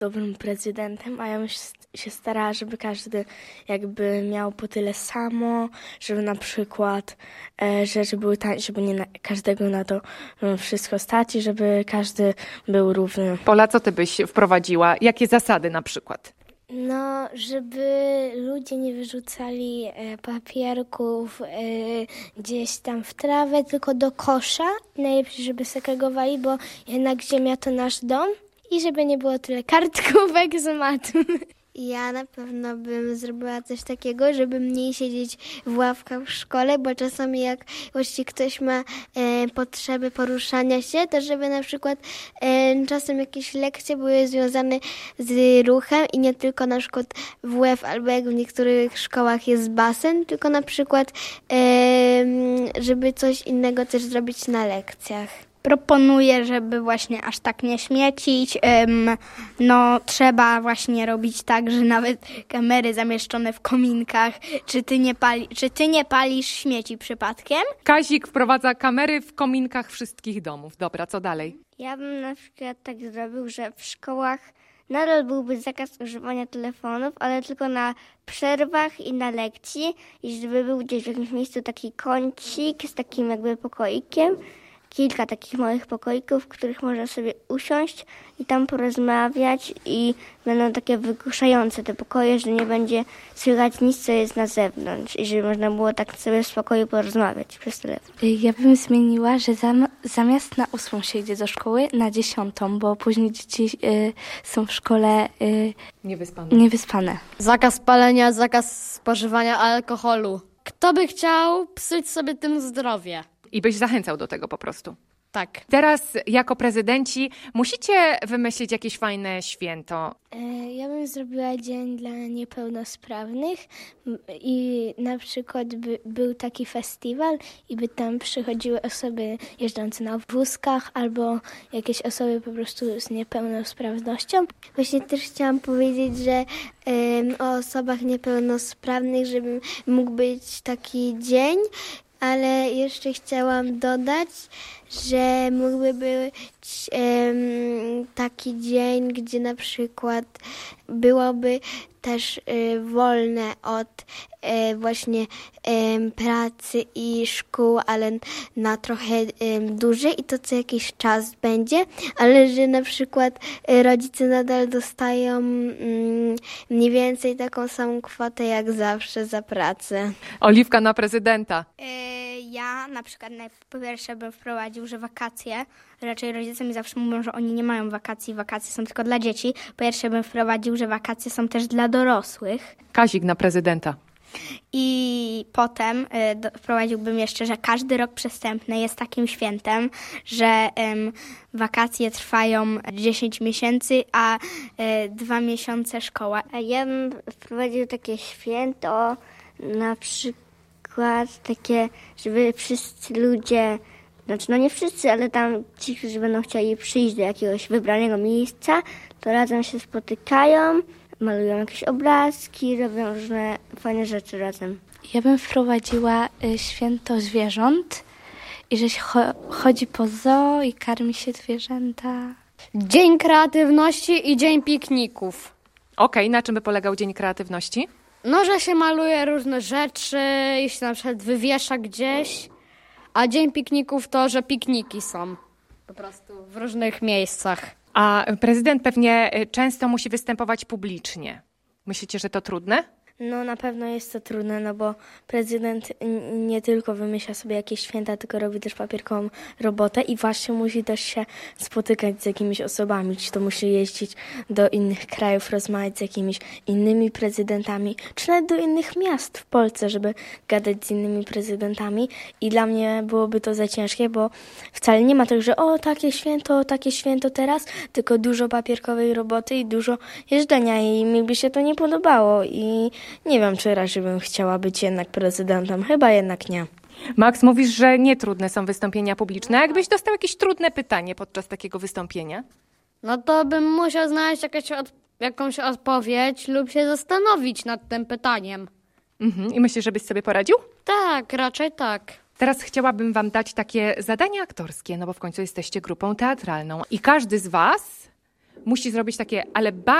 dobrym prezydentem, a ja bym się starała, żeby każdy jakby miał po tyle samo, żeby na przykład rzeczy były tańsze, żeby nie każdego na to wszystko stać i żeby każdy był równy. Pola, co ty byś wprowadziła? Jakie zasady na przykład? No, żeby ludzie nie wyrzucali papierków gdzieś tam w trawę, tylko do kosza. Najlepiej, żeby segregowali, bo jednak ziemia to nasz dom. I żeby nie było tyle kartkówek z matmy. Ja na pewno bym zrobiła coś takiego, żeby mniej siedzieć w ławkach w szkole, bo czasami jak właśnie ktoś ma potrzeby poruszania się, to żeby na przykład czasem jakieś lekcje były związane z ruchem i nie tylko na przykład w WF albo jak w niektórych szkołach jest basen, tylko na przykład żeby coś innego też zrobić na lekcjach. Proponuję, żeby właśnie aż tak nie śmiecić. Trzeba właśnie robić tak, że nawet kamery zamieszczone w kominkach, czy ty nie palisz śmieci przypadkiem? Kazik wprowadza kamery w kominkach wszystkich domów. Dobra, co dalej? Ja bym na przykład tak zrobił, że w szkołach nadal byłby zakaz używania telefonów, ale tylko na przerwach i na lekcji. I żeby był gdzieś w jakimś miejscu taki kącik z takim jakby pokoikiem, kilka takich małych pokoików, w których można sobie usiąść i tam porozmawiać i będą takie wygłuszające te pokoje, że nie będzie słychać nic, co jest na zewnątrz i żeby można było tak sobie w spokoju porozmawiać przez telefon. Ja bym zmieniła, że zamiast na 8 się idzie do szkoły, na 10, bo później dzieci są w szkole niewyspane. Zakaz palenia, zakaz spożywania alkoholu. Kto by chciał psuć sobie tym zdrowie? I byś zachęcał do tego po prostu. Tak. Teraz jako prezydenci musicie wymyślić jakieś fajne święto. Ja bym zrobiła dzień dla niepełnosprawnych i na przykład był taki festiwal i by tam przychodziły osoby jeżdżące na wózkach albo jakieś osoby po prostu z niepełnosprawnością. Właśnie też chciałam powiedzieć, że o osobach niepełnosprawnych, żeby mógł być taki dzień, ale jeszcze chciałam dodać, że mógłby być taki dzień, gdzie na przykład byłoby też wolne od właśnie pracy i szkół, ale na trochę dłużej i to co jakiś czas będzie, ale że na przykład rodzice nadal dostają mniej więcej taką samą kwotę jak zawsze za pracę. Oliwka na prezydenta. Ja na przykład po pierwsze bym wprowadził, że wakacje, raczej rodzice mi zawsze mówią, że oni nie mają wakacji, wakacje są tylko dla dzieci. Po pierwsze bym wprowadził, że wakacje są też dla dorosłych. Kazik na prezydenta. I potem wprowadziłbym jeszcze, że każdy rok przestępny jest takim świętem, że wakacje trwają 10 miesięcy, a 2 miesiące szkoła. A ja bym wprowadził takie święto, na przykład takie, żeby wszyscy ludzie, znaczy nie wszyscy, ale tam ci, którzy będą chcieli przyjść do jakiegoś wybranego miejsca, to razem się spotykają, malują jakieś obrazki, robią różne fajne rzeczy razem. Ja bym wprowadziła święto zwierząt i że się chodzi po zoo i karmi się zwierzęta. Dzień kreatywności i dzień pikników. Okej, na czym by polegał Dzień Kreatywności? No, że się maluje różne rzeczy i się na przykład wywiesza gdzieś, a dzień pikników to, że pikniki są po prostu w różnych miejscach. A prezydent pewnie często musi występować publicznie. Myślicie, że to trudne? No na pewno jest to trudne, no bo prezydent nie tylko wymyśla sobie jakieś święta, tylko robi też papierkową robotę i właśnie musi też się spotykać z jakimiś osobami, czy to musi jeździć do innych krajów, rozmawiać z jakimiś innymi prezydentami, czy nawet do innych miast w Polsce, żeby gadać z innymi prezydentami i dla mnie byłoby to za ciężkie, bo wcale nie ma tak, że takie święto teraz, tylko dużo papierkowej roboty i dużo jeżdżenia i mi by się to nie podobało i nie wiem, czy raczej bym chciała być jednak prezydentem. Chyba jednak nie. Max, mówisz, że nie trudne są wystąpienia publiczne. Jakbyś dostał jakieś trudne pytanie podczas takiego wystąpienia? No to bym musiał znaleźć jakąś odpowiedź lub się zastanowić nad tym pytaniem. I myślisz, żebyś sobie poradził? Tak, raczej tak. Teraz chciałabym wam dać takie zadanie aktorskie, no bo w końcu jesteście grupą teatralną. I każdy z was musi zrobić takie, ale